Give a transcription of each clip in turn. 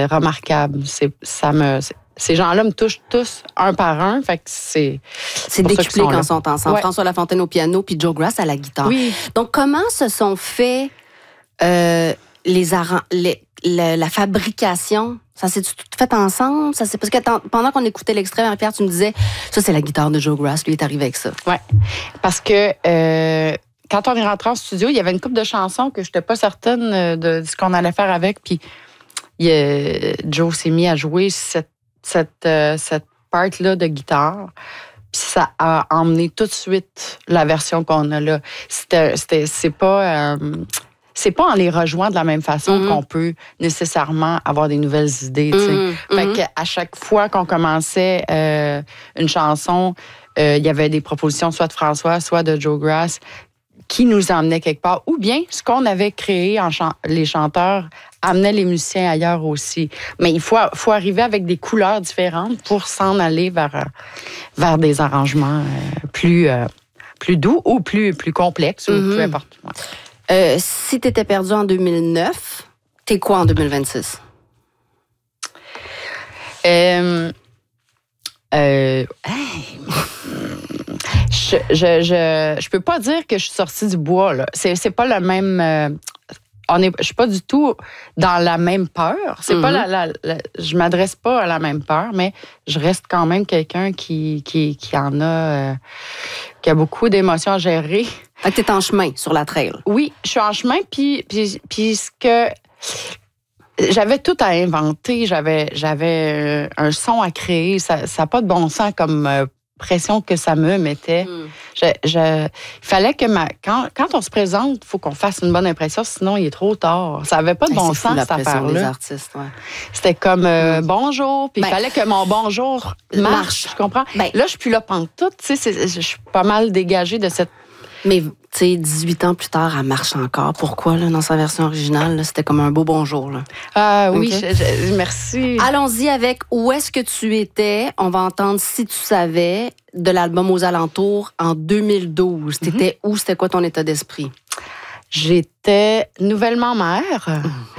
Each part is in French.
remarquable. Ces gens-là me touchent tous un par un. Fait que c'est décuplé quand ils sont ensemble. Ouais. François Lafontaine au piano, puis Joe Grass à la guitare. Oui. Donc, comment se sont fait la fabrication? Ça s'est tout fait ensemble? Parce que pendant qu'on écoutait l'extrait, Marie-Pierre, tu me disais, ça, c'est la guitare de Joe Grass. Lui est arrivé avec ça. Oui. Parce que quand on est rentré en studio, il y avait une couple de chansons que je n'étais pas certaine de ce qu'on allait faire avec. Puis Joe s'est mis à jouer cette part-là de guitare. Puis ça a emmené tout de suite la version qu'on a là. C'est pas en les rejoignant de la même façon qu'on peut nécessairement avoir des nouvelles idées. Fait qu'à chaque fois qu'on commençait une chanson, il y avait des propositions soit de François, soit de Joe Grass qui nous emmenaient quelque part. Ou bien ce qu'on avait créé, les chanteurs amenaient les musiciens ailleurs aussi. Mais il faut arriver avec des couleurs différentes pour s'en aller vers des arrangements plus doux ou plus complexes, ou peu importe. Ouais. Si tu étais perdu en 2009, t'es quoi en 2026? Je peux pas dire que je suis sortie du bois, là. C'est pas le même... je suis pas du tout dans la même peur. C'est pas je m'adresse pas à la même peur, mais je reste quand même quelqu'un qui en a... qui a beaucoup d'émotions à gérer. Fait que t'es en chemin sur la trail. Oui, je suis en chemin, puis ce que... J'avais tout à inventer. J'avais un son à créer. Ça n'a pas de bon sens comme pression que ça me mettait. Il fallait que quand on se présente, il faut qu'on fasse une bonne impression, sinon il est trop tard. Ça n'avait pas de bon sens, cette affaire-là. Des artistes, ouais. C'était comme bonjour, puis il fallait que mon bonjour marche. Tu comprends? Là, je suis plus là pantoute. Je suis pas mal dégagée de cette... Mais, tu sais, 18 ans plus tard, elle marche encore. Pourquoi, là, dans sa version originale? Là, c'était comme un beau bonjour, là. Ah oui, okay. Merci. Allons-y avec Où est-ce que tu étais? On va entendre Si tu savais de l'album Aux alentours en 2012. T'étais où? C'était quoi ton état d'esprit? J'étais nouvellement mère.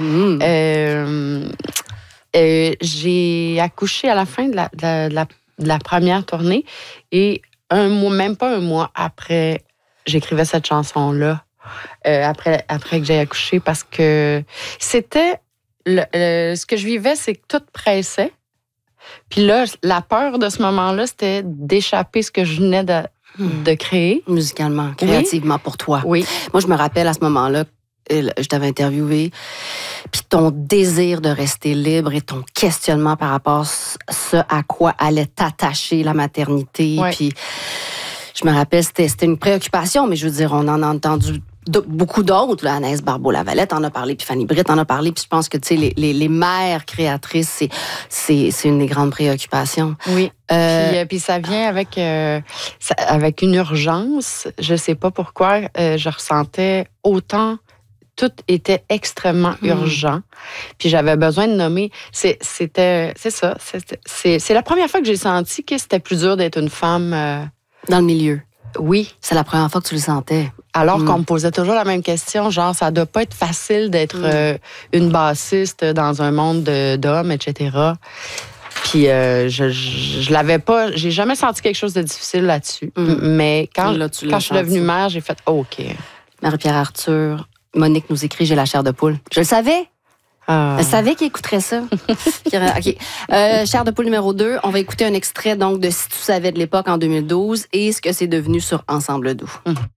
J'ai accouché à la fin de la première tournée et même pas un mois après... J'écrivais cette chanson-là après que j'ai accouché parce que c'était... ce que je vivais, c'est que tout pressait. Puis là, la peur de ce moment-là, c'était d'échapper ce que je venais de créer. Musicalement, créativement pour toi. Oui. Moi, je me rappelle à ce moment-là, je t'avais interviewé, puis ton désir de rester libre et ton questionnement par rapport à ce à quoi allait t'attacher la maternité. Ouais. Puis... Je me rappelle, c'était une préoccupation, mais je veux dire, on en a entendu beaucoup d'autres. Là, Anaïs Barbeau-Lavalette en a parlé, puis Fanny Britt en a parlé, puis je pense que, tu sais, les mères créatrices, c'est une des grandes préoccupations. Oui. Puis ça vient avec une urgence. Je sais pas pourquoi je ressentais autant... Tout était extrêmement urgent. Puis j'avais besoin de nommer... C'est ça. C'est la première fois que j'ai senti que c'était plus dur d'être une femme... Dans le milieu. Oui. C'est la première fois que tu le sentais. Alors qu'on me posait toujours la même question, genre, ça doit pas être facile d'être une bassiste dans un monde d'hommes, etc. Puis je l'avais pas... J'ai jamais senti quelque chose de difficile là-dessus. Mais quand je suis devenue mère, j'ai fait OK. Marie-Pierre Arthur, Monique nous écrit « J'ai la chair de poule ». Je le savais. Je savais qu'il écouterait ça. OK. Chair de poule numéro 2, on va écouter un extrait donc de Si tu savais de l'époque en 2012 et ce que c'est devenu sur Ensemble doux.